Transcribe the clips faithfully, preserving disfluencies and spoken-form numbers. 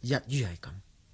一於係咁。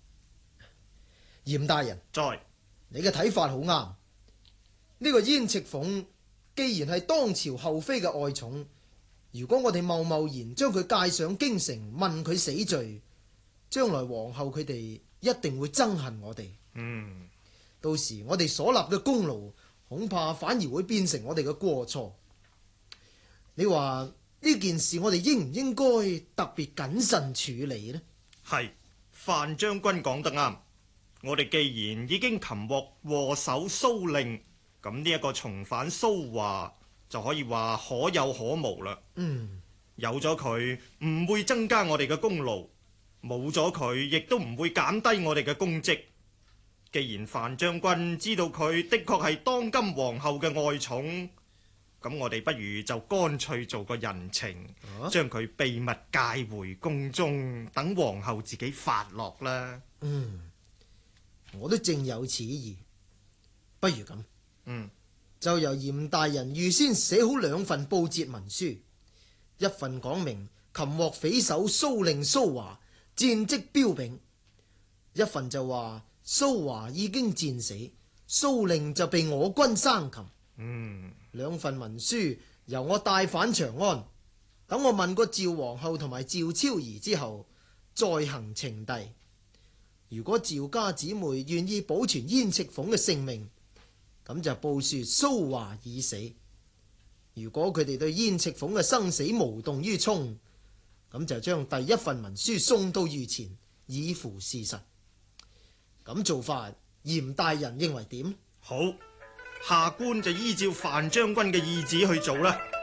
嚴大人， 在你嘅睇法好啱。呢、這個燕赤鳳既然係當朝后妃嘅愛寵，如果我哋貿貿然將佢介上京城，問佢死罪，將來皇后佢哋一定會憎恨我哋。 嗯， 到時我哋所立嘅功勞，恐怕反而會變成我哋嘅過錯。你話呢件事我哋應唔應該特別謹慎處理呢？ 係范將軍講得啱。我哋既然已經擒獲禍首蘇令，咁呢一個重返蘇華就可以話可有可無啦。 嗯， 有咗佢唔會增加我哋嘅功勞，冇咗佢亦都唔會減低我哋嘅功績。既然范將軍知道佢的確係當今皇后嘅愛寵，咁我哋不如就乾脆做個人情， 啊、 將佢秘密介回宮中，等皇后自己發落啦。 嗯，我都正有此意。不如咁， 嗯， 就由嚴大人預先寫好兩份報捷文書，一份講明擒獲匪首蘇令蘇華戰績彪炳，一份就話蘇華已經戰死，蘇令就被我軍生擒。 嗯， 兩份文書由我帶返長安，等我問過趙皇后同埋趙超兒之後，再行呈遞。如果趙家姊妹願意保存燕赤鳳嘅性命，咁就報說蘇華已死；如果佢哋對燕赤鳳嘅生死無動於衷，咁就將第一份文書送到御前，以符事實。咁做法，嚴大人認為點？ 好，下官就依照范將軍嘅意旨去做啦。